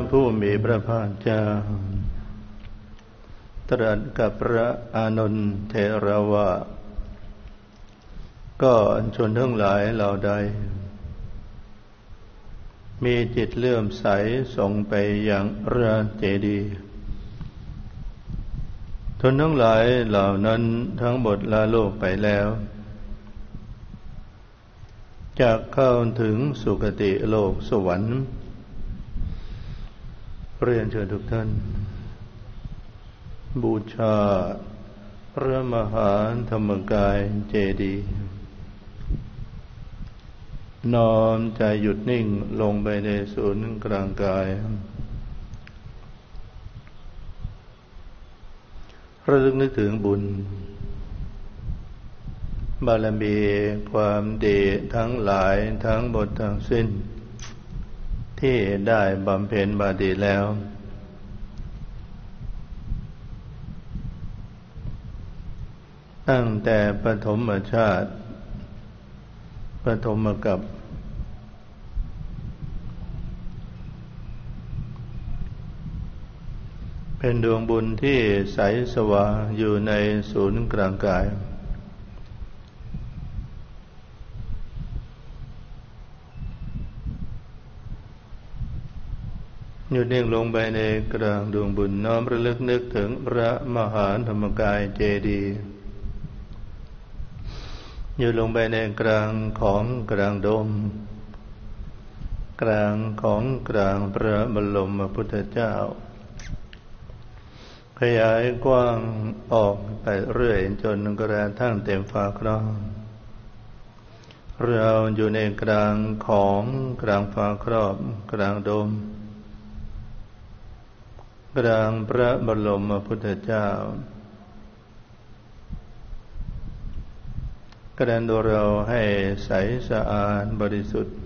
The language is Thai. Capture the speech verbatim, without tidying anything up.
ผู้มีพระภาคเจ้าตรัสกับพระอานนท์เถระว่าก็ชนทั้งหลายเหล่าใดมีจิตเลื่อมใสส่งไปอย่างพระเจดีย์ชนทั้งหลายเหล่านั้นทั้งหมดละโลกไปแล้วจะเข้าถึงสุคติโลกสวรรค์เรียนเชิญทุกท่านบูชาพระมหาธรรมกายเจดีย์น้อมใจหยุดนิ่งลงไปในศูนย์กลางกายระลึกนึกถึงบุญบารมีความดีทั้งหลายทั้งหมดทั้งสิ้นที่ได้บำเพ็ญมาดีแล้วตั้งแต่ปฐมชาติปฐมกัปเป็นดวงบุญที่ใสสว่างอยู่ในศูนย์กลางกายหยุดนิ่งลงไปในกลางดวงบุญน้อมระลึกนึกถึงพระมหาธรรมกายเจดีย์อยู่ลงไปในกลางของกลางดมกลางของกลางพระบรมพุทธเจ้าขยายกว้างออกไปเรื่อยจนกระทั่งเต็มฟ้าครอบเราอยู่ในกลางของกลางฟ้าครอบกลางดมกลางพระบรมพุทธเจ้ากระดันตัวเราให้ใสสะอาดบริสุทธิ์